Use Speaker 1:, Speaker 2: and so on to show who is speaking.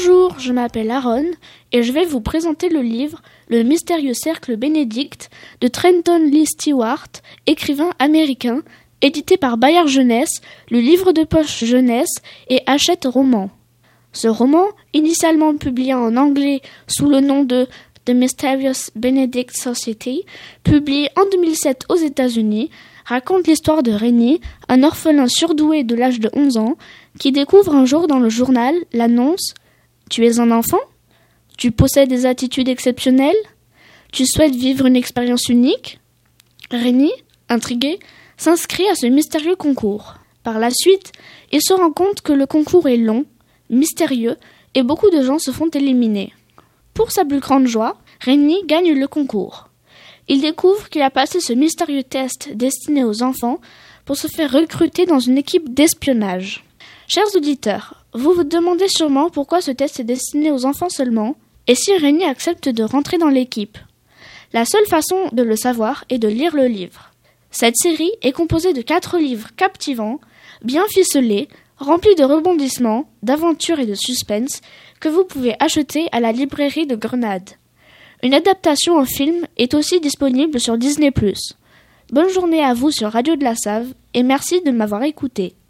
Speaker 1: Bonjour, je m'appelle Aaron et je vais vous présenter le livre Le mystérieux cercle Bénédicte de Trenton Lee Stewart, écrivain américain, édité par Bayard Jeunesse, le livre de poche jeunesse et Hachette Roman. Ce roman, initialement publié en anglais sous le nom de The Mysterious Benedict Society, publié en 2007 aux États-Unis, raconte l'histoire de Rennie, un orphelin surdoué de l'âge de 11 ans, qui découvre un jour dans le journal l'annonce « Tu es un enfant ? Tu possèdes des attitudes exceptionnelles ? Tu souhaites vivre une expérience unique ?» Rennie, intrigué, s'inscrit à ce mystérieux concours. Par la suite, il se rend compte que le concours est long, mystérieux, et beaucoup de gens se font éliminer. Pour sa plus grande joie, Rennie gagne le concours. Il découvre qu'il a passé ce mystérieux test destiné aux enfants pour se faire recruter dans une équipe d'espionnage. Chers auditeurs, vous vous demandez sûrement pourquoi ce test est destiné aux enfants seulement, et si Rennie accepte de rentrer dans l'équipe. La seule façon de le savoir est de lire le livre. Cette série est composée de 4 livres captivants, bien ficelés, remplis de rebondissements, d'aventures et de suspense, que vous pouvez acheter à la librairie de Grenade. Une adaptation en film est aussi disponible sur Disney+. Bonne journée à vous sur Radio de la Save et merci de m'avoir écouté.